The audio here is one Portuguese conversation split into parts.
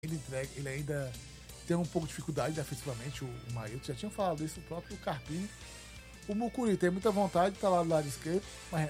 ele ainda tem um pouco de dificuldade defensivamente, o Maílton. Já tinha falado isso, o próprio Carpini. O Mucuri tem muita vontade, tá lá do lado esquerdo, mas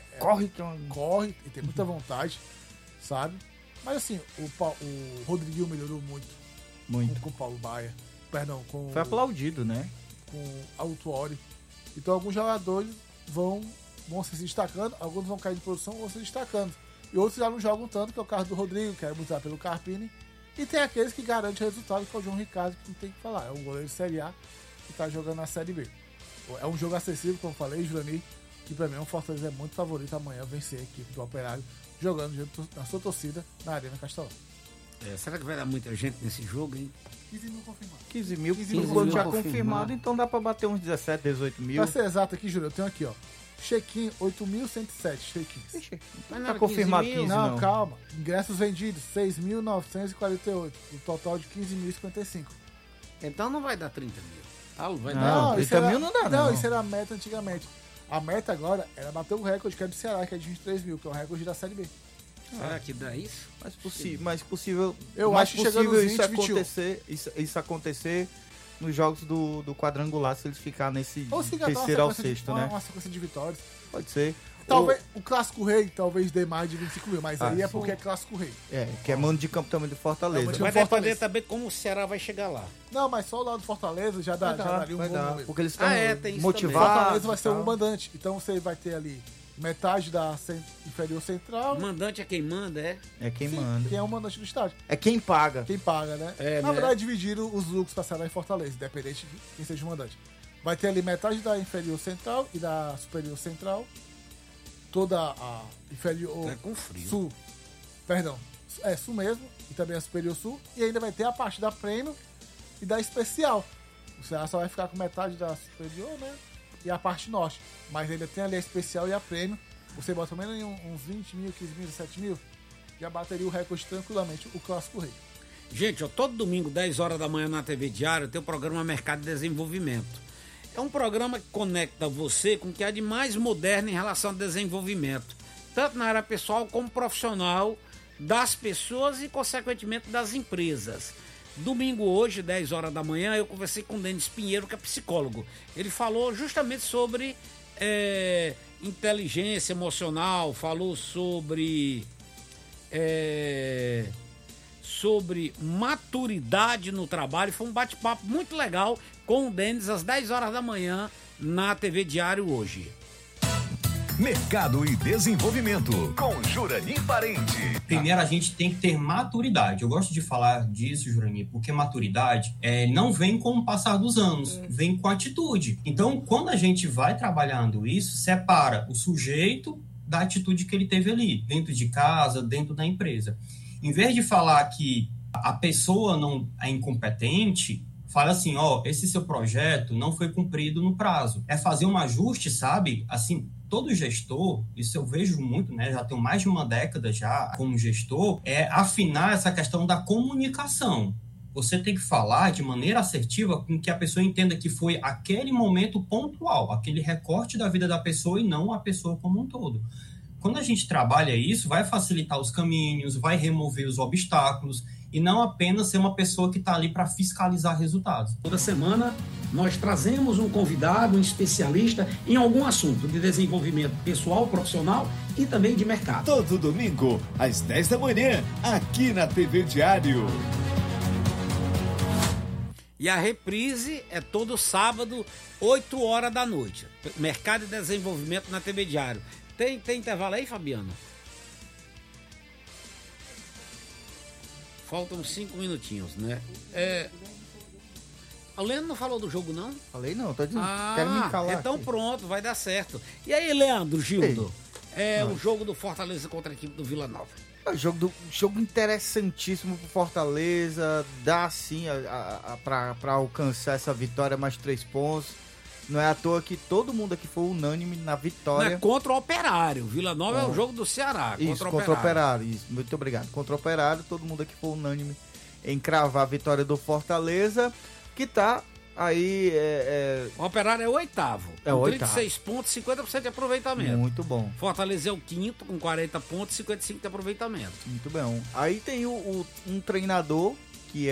corre e tem muita vontade, sabe? Mas assim, o Rodriguinho melhorou muito. Com o Paulo Baia. Perdão, foi aplaudido, né? Com o Autuori. Então alguns jogadores vão se destacando, alguns vão cair de produção, vão se destacando. E outros já não jogam tanto, que é o caso do Rodrigo, que é muito pelo Carpini. E tem aqueles que garantem o resultado, que é o João Ricardo, que não tem que falar. É um goleiro de Série A que tá jogando na Série B. É um jogo acessível, como eu falei, Juranir, que pra mim o Fortaleza é muito favorito amanhã vencer a equipe do Operário, jogando junto na sua torcida na Arena Castelão. Será que vai dar muita gente nesse jogo, hein? 15 mil confirmados. 15 mil quando já confirmado, então dá pra bater uns 17, 18 mil. Pra ser exato aqui, Júlio, eu tenho aqui, ó. Check-in, 8.107 check-ins. Não tá confirmado 15 não. Calma. Ingressos vendidos, 6.948. O total de 15.055. Então não vai dar 30 mil. Vai não, 30 mil não dá, não. Não, isso era a meta antigamente. A meta agora era bater o recorde que é do Ceará, que é de 23 mil, que é o recorde da Série B. Será que dá isso? Mais possível. Eu acho que chegando nos 20, isso acontecer nos jogos do quadrangular, se eles ficar nesse terceiro ao sexto, né? Uma sequência de vitórias. Pode ser. Talvez o Clássico Rei talvez dê mais de 25 mil, mas aí é porque é Clássico Rei. Que é mando de campo também do Fortaleza. Vai depender também como o Ceará vai chegar lá. Não, mas só lá do Fortaleza já daria um bom número. Porque eles estão motivados. O Fortaleza vai ser um mandante. Então você vai ter ali metade da inferior central. O mandante é quem manda, é? É quem manda. Quem é o mandante do estádio. É quem paga. Quem paga, né? Na verdade, dividiram os lucros para Ceará e Fortaleza, independente de quem seja o mandante. Vai ter ali metade da inferior central e da superior central. Toda a inferior com frio. Sul. Perdão. É sul mesmo. E também a superior sul. E ainda vai ter a parte da Prêmio e da especial. O Ceará só vai ficar com metade da superior, né? E a parte norte. Mas ainda tem ali a especial e a Prêmio. Você bota menos em uns 20 mil, 15 mil, 17 mil. Já bateria o recorde tranquilamente, o Clássico Rei. Gente, todo domingo, 10 horas da manhã na TV Diário, tem o programa Mercado de Desenvolvimento. É um programa que conecta você com o que há de mais moderno em relação ao desenvolvimento, tanto na área pessoal como profissional das pessoas e, consequentemente, das empresas. Domingo hoje, 10 horas da manhã, eu conversei com o Denis Pinheiro, que é psicólogo. Ele falou justamente sobre inteligência emocional, falou sobre maturidade no trabalho. Foi um bate-papo muito legal com o Denis às 10 horas da manhã na TV Diário hoje. Mercado e Desenvolvimento, com Juranir Parente. Primeiro, a gente tem que ter maturidade. Eu gosto de falar disso, Juranir, porque maturidade não vem com o passar dos anos, vem com atitude. Então, quando a gente vai trabalhando isso, separa o sujeito da atitude que ele teve ali, dentro de casa, dentro da empresa. Em vez de falar que a pessoa não é incompetente, fala assim, esse seu projeto não foi cumprido no prazo. É fazer um ajuste, sabe? Assim, todo gestor, isso eu vejo muito, né? Já tenho mais de uma década já como gestor, é afinar essa questão da comunicação. Você tem que falar de maneira assertiva com que a pessoa entenda que foi aquele momento pontual, aquele recorte da vida da pessoa e não a pessoa como um todo. Quando a gente trabalha isso, vai facilitar os caminhos, vai remover os obstáculos e não apenas ser uma pessoa que está ali para fiscalizar resultados. Toda semana nós trazemos um convidado, um especialista em algum assunto de desenvolvimento pessoal, profissional e também de mercado. Todo domingo, às 10 da manhã, aqui na TV Diário. E a reprise é todo sábado, 8 horas da noite. Mercado e Desenvolvimento na TV Diário. Tem intervalo aí, Fabiano? Faltam 5 minutinhos, né? O Leandro não falou do jogo, não? Falei não, tô dizendo, quero me calar então aqui. Pronto, vai dar certo. E aí, Leandro, Gildo? O jogo do Fortaleza contra a equipe do Vila Nova. Jogo interessantíssimo pro Fortaleza, dá sim pra alcançar essa vitória, mais 3 pontos. Não é à toa que todo mundo aqui foi unânime na vitória. Não é contra o Operário. Vila Nova é o jogo do Ceará. Contra o Operário. Isso, muito obrigado. Contra o Operário, todo mundo aqui foi unânime em cravar a vitória do Fortaleza, que tá aí... O Operário é o 8º. Com 36 pontos, 50% de aproveitamento. Muito bom. Fortaleza é o 5º, com 40 pontos, 55% de aproveitamento. Muito bom. Aí tem um treinador